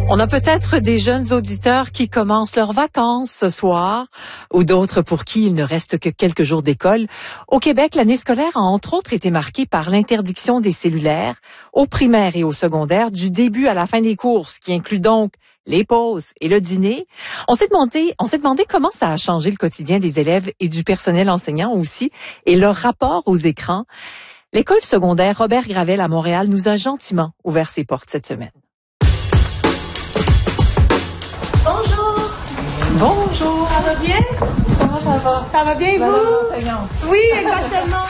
On a peut-être des jeunes auditeurs qui commencent leurs vacances ce soir ou d'autres pour qui il ne reste que quelques jours d'école. Au Québec, l'année scolaire a entre autres été marquée par l'interdiction des cellulaires au primaire et au secondaire du début à la fin des cours, ce qui inclut donc les pauses et le dîner. On s'est demandé comment ça a changé le quotidien des élèves et du personnel enseignant aussi et leur rapport aux écrans. L'école secondaire Robert Gravel à Montréal nous a gentiment ouvert ses portes cette semaine. Bonjour. Ça va bien? Comment ça va? Ça va bien, vous? Enseignante. Oui, exactement.